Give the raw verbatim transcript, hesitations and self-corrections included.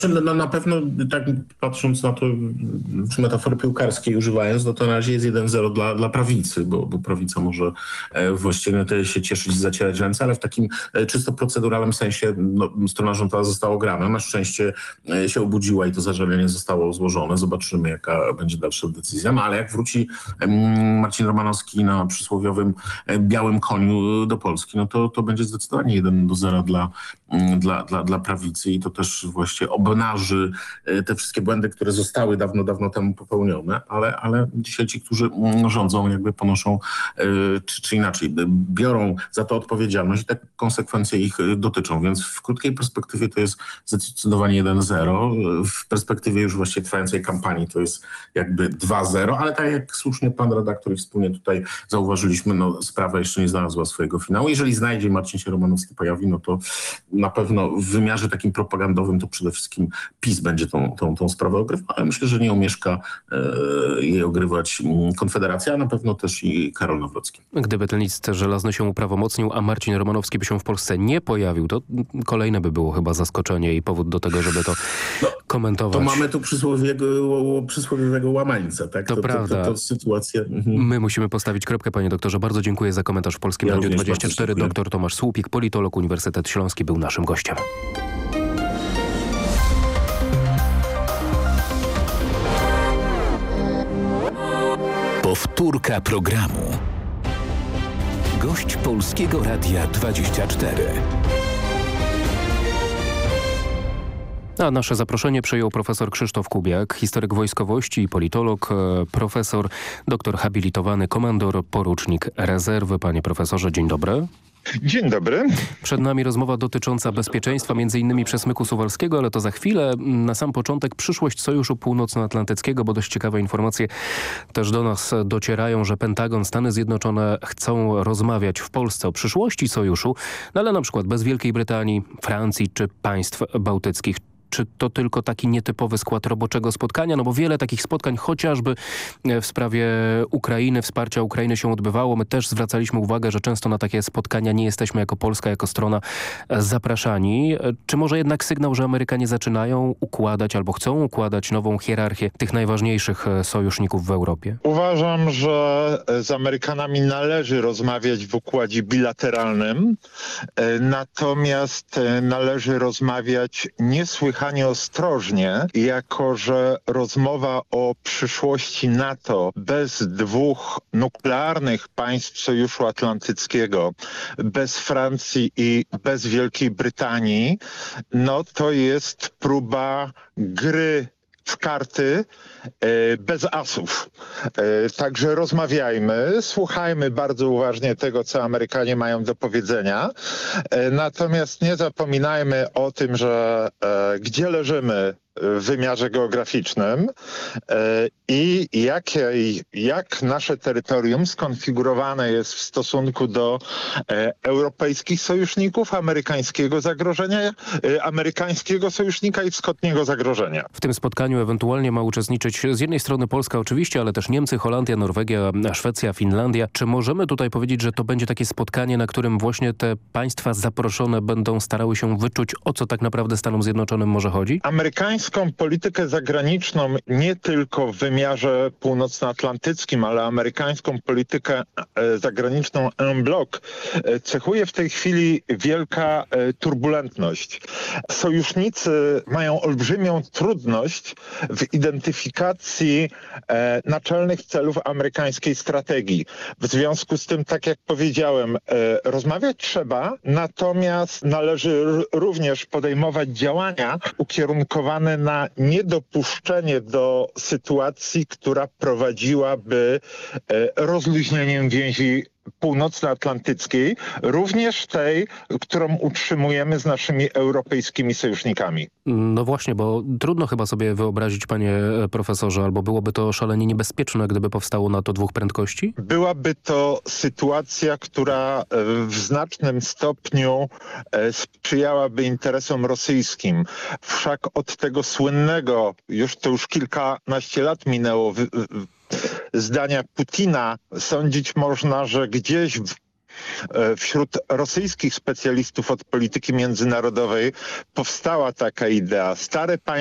No, no, na pewno, tak patrząc na to, czy metafory piłkarskiej używając, no to na razie jest jeden zero dla, dla prawicy, bo, bo prawica może e, właściwie no, się cieszyć, zacierać ręce, ale w takim e, czysto proceduralnym sensie no, strona rządowa została ograna. Na szczęście e, się obudziła i to zażalenie zostało złożone. Zobaczymy, jaka będzie dalsza decyzja. No ale jak wróci e, Marcin Romanowski na przysłowiowym e, białym koniu do Polski, no to, to będzie zdecydowanie jeden do zera dla, dla, dla, dla prawicy i to też właściwie obnaży te wszystkie błędy, które zostały dawno, dawno temu popełnione, ale, ale dzisiaj ci, którzy rządzą, jakby ponoszą, czy, czy inaczej, biorą za to odpowiedzialność i te konsekwencje ich dotyczą, więc w krótkiej perspektywie to jest zdecydowanie jeden zero, w perspektywie już właściwie trwającej kampanii to jest jakby dwa zero, ale tak jak słusznie pan redaktor i wspólnie tutaj zauważyliśmy, no sprawa jeszcze nie znalazła swojego finału. Jeżeli znajdzie, Marcin się Romanowski pojawi, no to na pewno w wymiarze takim propagandowym to przede wszystkim PiS będzie tą, tą, tą sprawę ogrywał, ale myślę, że nie omieszka e, jej ogrywać Konfederacja, a na pewno też i Karol Nawrocki. Gdyby ten list żelazny się uprawomocnił, a Marcin Romanowski by się w Polsce nie pojawił, to kolejne by było chyba zaskoczenie i powód do tego, żeby to no, komentować. To mamy tu przysłowiowego, przysłowiowego łamańca, tak? To, to prawda. To, to, to sytuacja. Mhm. My musimy postawić kropkę, panie doktorze. Bardzo dziękuję za komentarz w Polskim Ja Radiu dwadzieścia cztery. Doktor Tomasz Słupik, politolog, Uniwersytet Śląski, był naszym gościem. Powtórka programu. Gość Polskiego Radia dwadzieścia cztery. A nasze zaproszenie przyjął profesor Krzysztof Kubiak, historyk wojskowości i politolog, profesor, doktor habilitowany, komandor, porucznik rezerwy. Panie profesorze, dzień dobry. Dzień dobry. Przed nami rozmowa dotycząca bezpieczeństwa, między innymi przesmyku suwalskiego, ale to za chwilę. Na sam początek przyszłość Sojuszu Północnoatlantyckiego, bo dość ciekawe informacje też do nas docierają, że Pentagon, Stany Zjednoczone chcą rozmawiać w Polsce o przyszłości Sojuszu, no ale na przykład bez Wielkiej Brytanii, Francji czy państw bałtyckich. Czy to tylko taki nietypowy skład roboczego spotkania? No bo wiele takich spotkań, chociażby w sprawie Ukrainy, wsparcia Ukrainy się odbywało. My też zwracaliśmy uwagę, że często na takie spotkania nie jesteśmy jako Polska, jako strona zapraszani. Czy może jednak sygnał, że Amerykanie zaczynają układać albo chcą układać nową hierarchię tych najważniejszych sojuszników w Europie? Uważam, że z Amerykanami należy rozmawiać w układzie bilateralnym, natomiast należy rozmawiać niesłychanie ostrożnie, jako że rozmowa o przyszłości NATO bez dwóch nuklearnych państw Sojuszu Atlantyckiego, bez Francji i bez Wielkiej Brytanii, no to jest próba gry w karty e, bez asów. E, także rozmawiajmy, słuchajmy bardzo uważnie tego, co Amerykanie mają do powiedzenia. E, natomiast nie zapominajmy o tym, że e, gdzie leżymy w wymiarze geograficznym e, i jakiej, jak nasze terytorium skonfigurowane jest w stosunku do e, europejskich sojuszników, amerykańskiego zagrożenia, e, amerykańskiego sojusznika i wschodniego zagrożenia. W tym spotkaniu ewentualnie ma uczestniczyć z jednej strony Polska oczywiście, ale też Niemcy, Holandia, Norwegia, Szwecja, Finlandia. Czy możemy tutaj powiedzieć, że to będzie takie spotkanie, na którym właśnie te państwa zaproszone będą starały się wyczuć, o co tak naprawdę Stanom Zjednoczonym może chodzić? Amerykańską politykę zagraniczną nie tylko w wymiarze północnoatlantyckim, ale amerykańską politykę e, zagraniczną en bloc e, cechuje w tej chwili wielka e, turbulentność. Sojusznicy mają olbrzymią trudność w identyfikacji e, naczelnych celów amerykańskiej strategii. W związku z tym, tak jak powiedziałem, e, rozmawiać trzeba, natomiast należy r- również podejmować działania ukierunkowane na niedopuszczenie do sytuacji, która prowadziłaby e, rozluźnieniem więzi północnoatlantyckiej, również tej, którą utrzymujemy z naszymi europejskimi sojusznikami. No właśnie, bo trudno chyba sobie wyobrazić, panie profesorze, albo byłoby to szalenie niebezpieczne, gdyby powstało NATO dwóch prędkości? Byłaby to sytuacja, która w znacznym stopniu sprzyjałaby interesom rosyjskim. Wszak od tego słynnego, już to już kilkanaście lat minęło, zdania Putina sądzić można, że gdzieś w wśród rosyjskich specjalistów od polityki międzynarodowej powstała taka idea. Stare państwa